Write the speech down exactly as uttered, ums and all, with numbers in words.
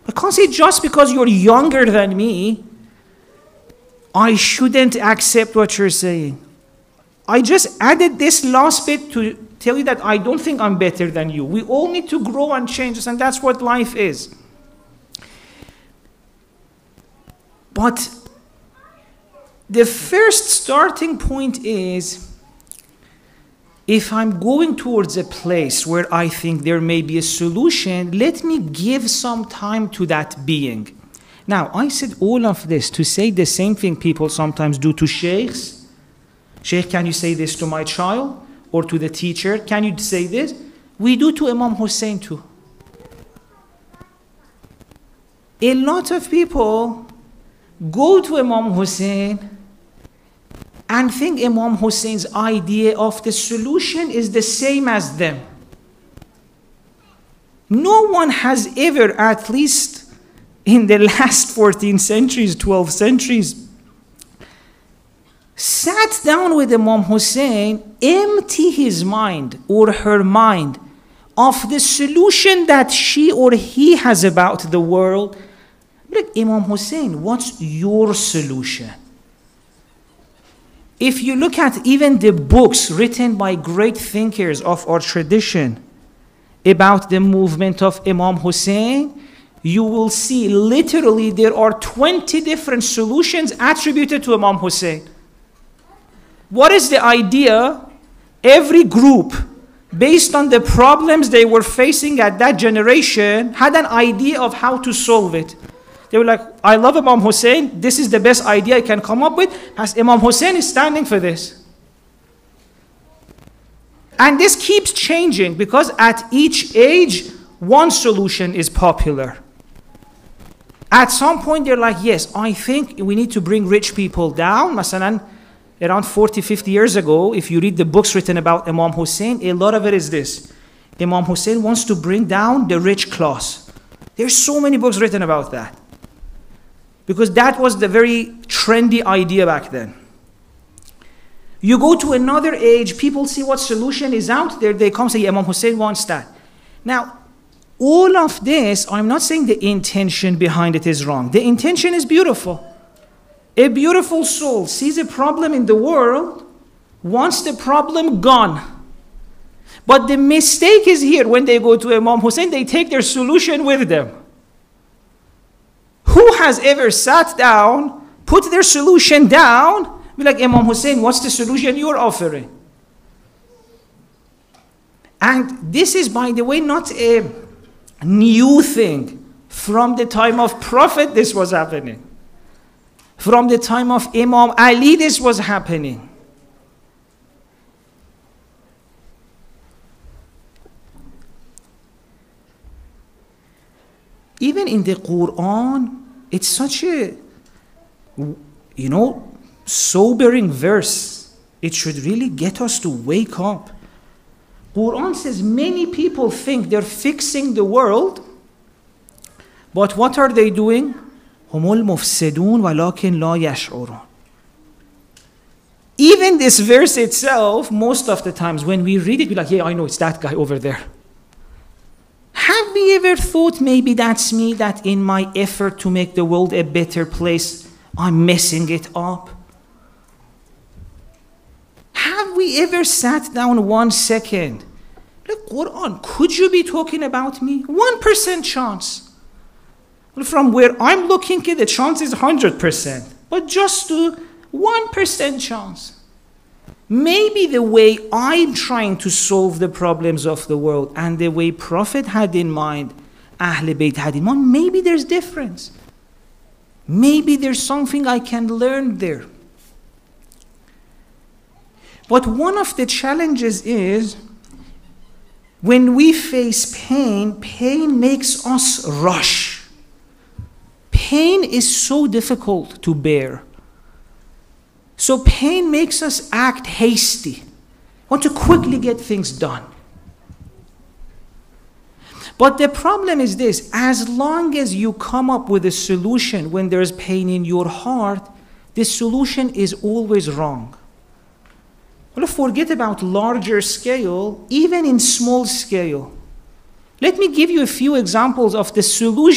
I can't say just because you're younger than me, I shouldn't accept what you're saying. I just added this last bit to tell you that I don't think I'm better than you. We all need to grow and change, and that's what life is. But the first starting point is, if I'm going towards a place where I think there may be a solution, let me give some time to that being. Now, I said all of this to say the same thing people sometimes do to sheikhs. Sheikh, can you say this to my child? Or to the teacher, can you say this? We do to Imam Hussein too. A lot of people go to Imam Hussein and think Imam Hussein's idea of the solution is the same as them. No one has ever, at least in the last fourteen centuries, twelve centuries, sat down with Imam Hussein, empty his mind or her mind of the solution that she or he has about the world. Like, Imam Hussein, what's your solution? If you look at even the books written by great thinkers of our tradition about the movement of Imam Hussein, you will see literally there are twenty different solutions attributed to Imam Hussein. What is the idea? Every group, based on the problems they were facing at that generation, had an idea of how to solve it. They were like, I love Imam Hussein, this is the best idea I can come up with, as Imam Hussein is standing for this. And this keeps changing because at each age, one solution is popular. At some point, they're like, yes, I think we need to bring rich people down. Masalan, around forty, fifty years ago, if you read the books written about Imam Hussein, a lot of it is this. Imam Hussein wants to bring down the rich class. There's so many books written about that. Because that was the very trendy idea back then. You go to another age, people see what solution is out there, they come and say, Imam Hussein wants that. Now, all of this, I'm not saying the intention behind it is wrong. The intention is beautiful. A beautiful soul sees a problem in the world, wants the problem gone. But the mistake is here when they go to Imam Hussein, they take their solution with them. Who has ever sat down, put their solution down, be like, Imam Hussein, what's the solution you're offering? And this is, by the way, not a new thing. From the time of Prophet, this was happening. From the time of Imam Ali, this was happening. Even in the Quran, it's such a, you know, sobering verse. It should really get us to wake up. Quran says many people think they're fixing the world, but what are they doing? هم المفسدون ولكن لا يشعرون. Even this verse itself, most of the times when we read it, we're like, yeah, I know, it's that guy over there. Have we ever thought maybe that's me, that in my effort to make the world a better place, I'm messing it up? Have we ever sat down one second? Look, Quran, could you be talking about me? One percent chance. From where I'm looking at, the chance is one hundred percent. But just to one percent chance. Maybe the way I'm trying to solve the problems of the world and the way Prophet had in mind, Ahl Bayt had in mind, maybe there's difference. Maybe there's something I can learn there. But one of the challenges is, when we face pain, pain makes us rush. Pain is so difficult to bear. So pain makes us act hasty, want to quickly get things done. But the problem is this: as long as you come up with a solution when there's pain in your heart, the solution is always wrong. Well, forget about larger scale, even in small scale. Let me give you a few examples of the solution